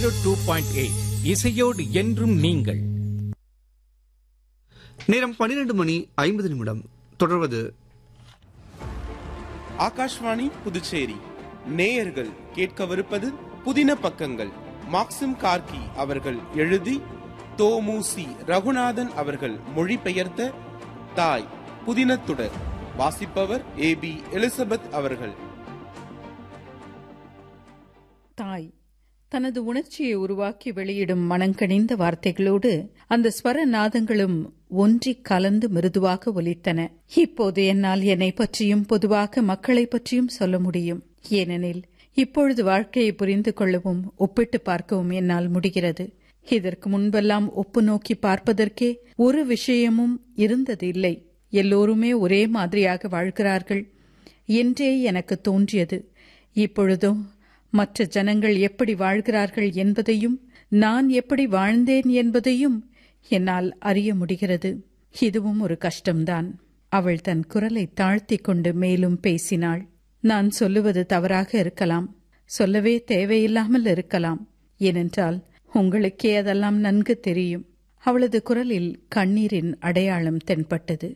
102.8 இசையோடு என்றும் நீங்கள். நேரம் 12:50 தொடர்வது ஆகாஷ்வாணி புதுச்சேரி. நேயர்கள் கேட்கவிருப்பது புதின பக்கங்கள். மாக்சிம் கார்கி அவர்கள் எழுதி தோமுசி ரகுநாதன் அவர்கள் மொழிபெயர்த்த தாய் புதினத்துடர். வாசிப்பவர் AB எலிசபெத் அவர்கள். தாய் தனது உணர்ச்சியை உருவாக்கி வெளியிடும் மனங்கனிந்த வார்த்தைகளோடு அந்த ஸ்வர நாதங்களும் ஒன்றி கலந்து மிருதுவாக ஒலித்தன. இப்போது என்னால் என்னை பற்றியும் பொதுவாக மக்களை பற்றியும் சொல்ல முடியும். ஏனெனில் இப்பொழுது வாழ்க்கையை புரிந்து கொள்ளவும் ஒப்பிட்டு பார்க்கவும் என்னால் முடிகிறது. இதற்கு முன்பெல்லாம் ஒப்பு நோக்கி பார்ப்பதற்கே ஒரு விஷயமும் இருந்தது இல்லை. எல்லோருமே ஒரே மாதிரியாக வாழ்கிறார்கள் என்றே எனக்கு தோன்றியது. இப்பொழுதோ மற்ற ஜனங்கள் எப்படி வாழ்கிறார்கள் என்பதையும் நான் எப்படி வாழ்ந்தேன் என்பதையும் என்னால் அறிய முடிகிறது. இதுவும் ஒரு கஷ்டம்தான். அவள் தன் குரலை தாழ்த்தி கொண்டு மேலும் பேசினாள். நான் சொல்லுவது தவறாக இருக்கலாம், சொல்லவே தேவையில்லாமல் இருக்கலாம். ஏனென்றால் உங்களுக்கே அதெல்லாம் நன்கு தெரியும். அவளது குரலில் கண்ணீரின் அடையாளம் தென்பட்டது.